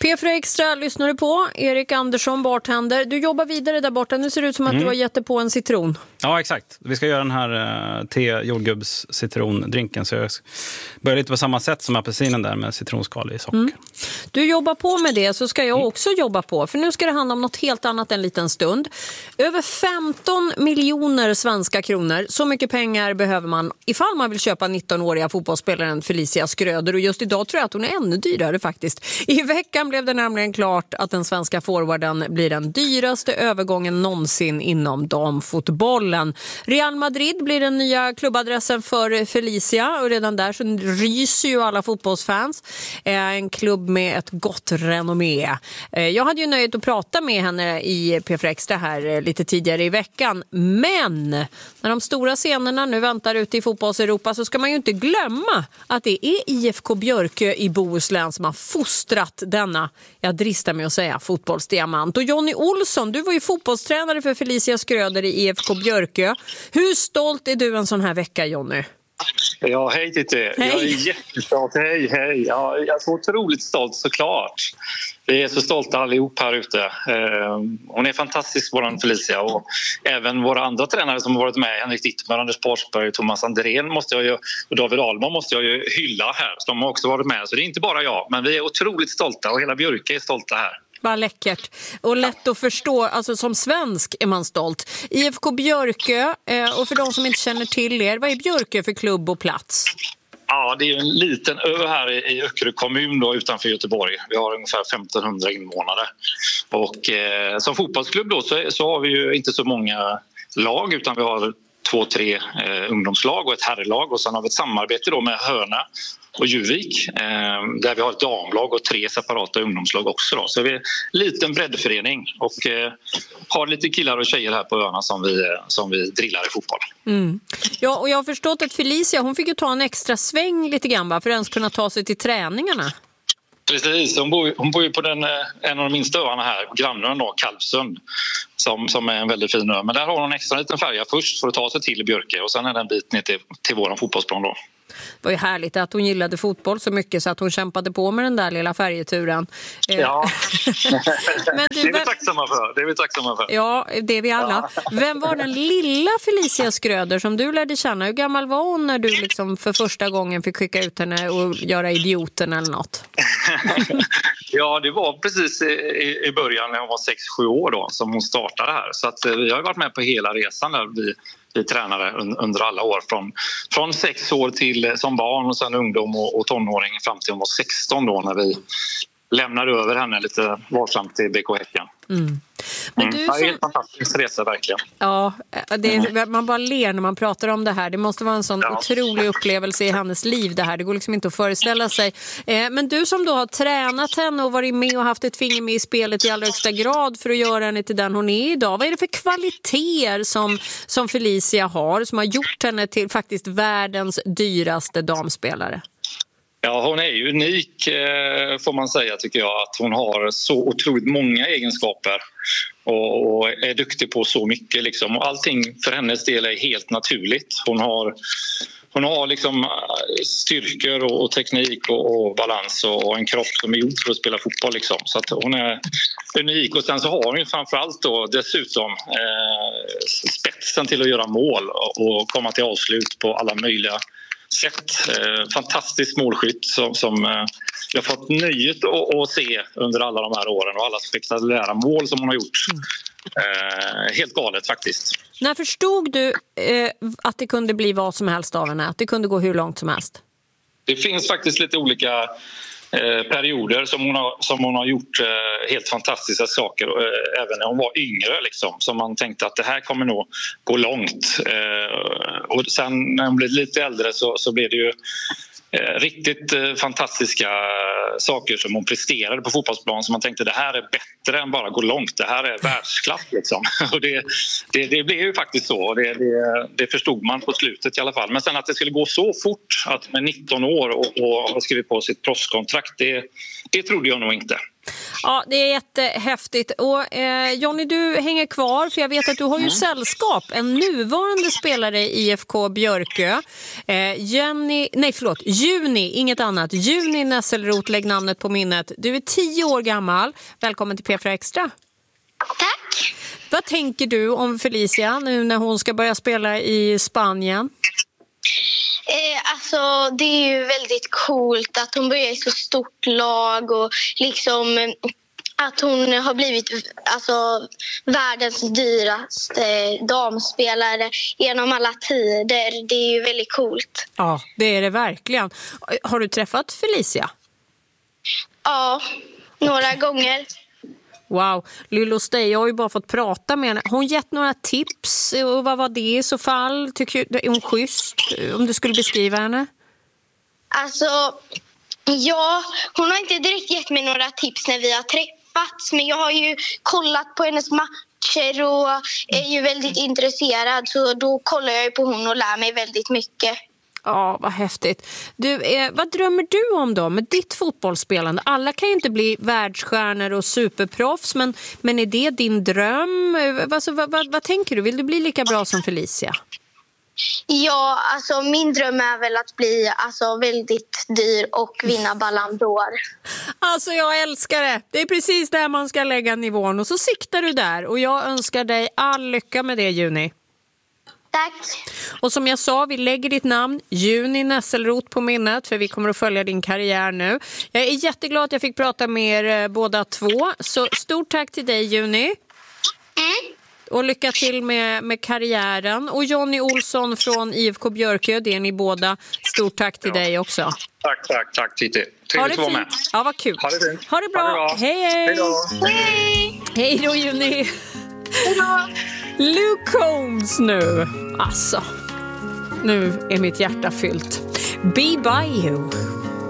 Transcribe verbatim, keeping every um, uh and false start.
P fyra Extra lyssnar du på. Erik Andersson, bartender. Du jobbar vidare där borta. Nu ser det ut som att mm. du har gett dig på en citron. Ja, exakt. Vi ska göra den här uh, te jordgubbs citrondrinken. Så jag börjar lite på samma sätt som apelsinen där med citronskal i socker. Mm. Du jobbar på med det, så ska jag också jobba på. För nu ska det handla om något helt annat en liten stund. Över femton miljoner svenska kronor. Så mycket pengar behöver man ifall man vill köpa nittonåriga fotbollsspelaren Felicia Skröder. Och just idag tror jag att hon är ännu dyrare faktiskt. I veckan blev det nämligen klart att den svenska forwarden blir den dyraste övergången någonsin inom damfotbollen. Real Madrid blir den nya klubbadressen för Felicia och redan där så ryser ju alla fotbollsfans. En klubb med ett gott renommé. Jag hade ju nöjet att prata med henne i P fyra Extra här lite tidigare i veckan. Men när de stora scenerna nu väntar ute i fotbolls-Europa så ska man ju inte glömma att det är I F K Björkö i Bohuslän som har fostrat denna, jag dristar mig att säga, fotbollsdiamant. Och Jonny Olsson, du var ju fotbollstränare för Felicia Skröder i I F K Björkö. Hur stolt är du en sån här vecka, Jonny? Ja, hej Titti. Hej. Jag är jättestolt. Hej, hej. Ja, jag är så otroligt stolt såklart. Vi är så stolta allihop här ute. Hon är fantastisk, våran Felicia. Och även våra andra tränare som har varit med, Henrik Dittmer, Anders Porsberg, Thomas Andrén måste jag ju, och David Ahlman måste jag ju hylla här. De har också varit med, så det är inte bara jag. Men vi är otroligt stolta och hela Björke är stolta här. Vad läckert. Och lätt att förstå, alltså som svensk är man stolt. I F K Björkö, och för de som inte känner till er, vad är Björkö för klubb och plats? Ja, det är en liten ö här i Öckerö kommun då, utanför Göteborg. Vi har ungefär femtonhundra invånare. Och eh, som fotbollsklubb då så, så har vi ju inte så många lag, utan vi har två, tre eh, ungdomslag och ett herrlag. Och sen har vi ett samarbete då med Hörna och Djurvik eh, där vi har ett damlag och tre separata ungdomslag också. Då. Så vi är en liten breddförening och eh, har lite killar och tjejer här på öarna som vi, som vi drillar i fotboll. Mm. Ja, och jag har förstått att Felicia, hon fick ju ta en extra sväng lite grann för att ens kunna ta sig till träningarna. Precis, hon bor, hon bor ju på den, en av de minsta öarna här, grannön då, Kalvsund, som, som är en väldigt fin ö. Men där har hon en extra liten färja först för att ta sig till Björke och sen är den bit ner till, till våran fotbollsplan då. Det var ju härligt att hon gillade fotboll så mycket så att hon kämpade på med den där lilla färjeturen. Ja, Men du, det är vi tacksamma för. Det är vi tacksamma för. Ja, det är vi alla. Ja. Vem var den lilla Felicia Skröder som du lärde känna? Hur gammal var hon när du liksom för första gången fick skicka ut henne och göra idioten eller något? Ja, det var precis i, i början när hon var sex sju år då som hon startade här. Så att vi har varit med på hela resan där vi Vi tränare under alla år från, från sex år till som barn och sen ungdom och, och tonåring fram till hon var sexton då när vi lämnade över henne lite varsamt till B K Häcken. Mm. Men du mm. som... Det är en fantastisk resa verkligen. Ja, det är, man bara ler när man pratar om det här. Det måste vara en sån ja. otrolig upplevelse i hennes liv det här. Det går liksom inte att föreställa sig. Eh, men du som då har tränat henne och varit med och haft ett finger med i spelet i allra högsta grad för att göra henne till den hon är idag. Vad är det för kvaliteter som, som Felicia har som har gjort henne till faktiskt världens dyraste damspelare? Ja, hon är ju unik får man säga tycker jag. Att hon har så otroligt många egenskaper och, och är duktig på så mycket. Liksom. Och allting för hennes del är helt naturligt. Hon har, hon har liksom styrkor och, och teknik och, och balans och, och en kropp som är gjord för att spela fotboll. Liksom. Så att hon är unik. Och sen så har hon ju framförallt då dessutom eh, spetsen till att göra mål och, och komma till avslut på alla möjliga sätt. Eh, fantastisk målskytt som, som eh, jag har fått nöjet att, att se under alla de här åren och alla spektakulära mål som hon har gjort. Eh, helt galet faktiskt. När förstod du eh, att det kunde bli vad som helst av henne? Att det kunde gå hur långt som helst? Det finns faktiskt lite olika eh, perioder som hon har, som hon har gjort eh, helt fantastiska saker eh, även när hon var yngre liksom, som man tänkte att det här kommer nog gå långt eh, och sen när hon blev lite äldre så, så blev det ju eh, riktigt eh, fantastiska saker som hon presterade på fotbollsplan som man tänkte det här är bättre än bara gå långt, det här är världsklass liksom. Och det, det, det blev ju faktiskt så och det, det, det förstod man på slutet i alla fall, men sen att det skulle gå så fort att med nitton år och, och ha skrivit på sitt proffskontrakt det, det trodde jag nog inte. Ja, det är jättehäftigt. Och eh, Jonny, du hänger kvar, för jag vet att du har ju mm. sällskap. En nuvarande spelare i I F K Björkö. Eh, Jenny, nej förlåt, Juni, inget annat. Juni Nesselroth, lägg namnet på minnet. Du är tio år gammal. Välkommen till P fyra Extra. Tack. Vad tänker du om Felicia nu när hon ska börja spela i Spanien? Eh, alltså det är ju väldigt coolt att hon börjar i så stort lag och liksom att hon har blivit alltså, världens dyraste damspelare genom alla tider. Det är ju väldigt coolt. Ja, det är det verkligen. Har du träffat Felicia? Ja, några gånger. Wow, Lillo Stej, jag har ju bara fått prata med henne. Har hon gett några tips? Och vad var det i så fall? Tycker du, är hon schysst? Om du skulle beskriva henne? Alltså, ja, hon har inte direkt gett mig några tips när vi har träffats. Men jag har ju kollat på hennes matcher och är ju väldigt intresserad. Så då kollar jag ju på hon och lär mig väldigt mycket. Ja, vad häftigt. Du, eh, vad drömmer du om då med ditt fotbollsspelande? Alla kan ju inte bli världsstjärnor och superproffs, men, men är det din dröm? Alltså, vad, vad, vad tänker du? Vill du bli lika bra som Felicia? Ja, alltså min dröm är väl att bli alltså, väldigt dyr och vinna Ballon d'Or. Alltså jag älskar det. Det är precis där man ska lägga nivån och så siktar du där. Och jag önskar dig all lycka med det, Juni. Tack. Och som jag sa, vi lägger ditt namn, Juni Nesselroth, på minnet, för vi kommer att följa din karriär nu. Jag är jätteglad att jag fick prata med er båda två. Så stort tack till dig, Juni. Mm. Och lycka till med, med karriären. Och Jonny Olsson från I F K Björkö, det är ni båda. Stort tack till ja. dig också. Tack, tack, tack Titti. Trevligt att vara med. Ja, vad kul. Ha det fint. Ha det bra. Ha det bra. Hej, hej. Hej då. Hej. Hej då, Juni. Hej då. Luke Combs nu. Alltså, nu är mitt hjärta fyllt. Be by you.